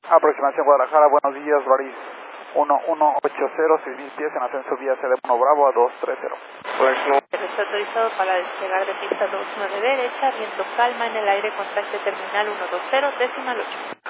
Aproximación Guadalajara, buenos días, Baris 1180, 6000 pies en ascenso vía CD1 Bravo a 230. Está autorizado para despegar de pista 29 derecha, viento calma en el aire, contacto terminal 120, decimal 8.